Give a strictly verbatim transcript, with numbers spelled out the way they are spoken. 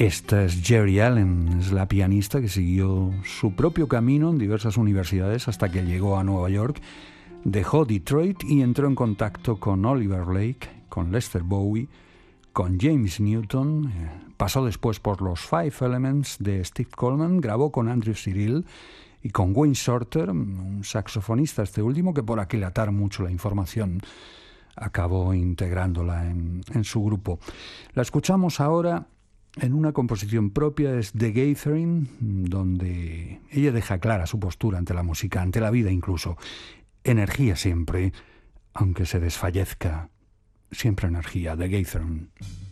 Esta es Geri Allen, es la pianista que siguió su propio camino en diversas universidades hasta que llegó a Nueva York, dejó Detroit y entró en contacto con Oliver Lake, con Lester Bowie, con James Newton, pasó después por los Five Elements de Steve Coleman, grabó con Andrew Cyrille y con Wayne Shorter, un saxofonista este último que por aquilatar mucho la información acabó integrándola en, en su grupo. La escuchamos ahora en una composición propia, es The Gathering, donde ella deja clara su postura ante la música, ante la vida incluso. Energía siempre, aunque se desfallezca, siempre energía. The Gathering.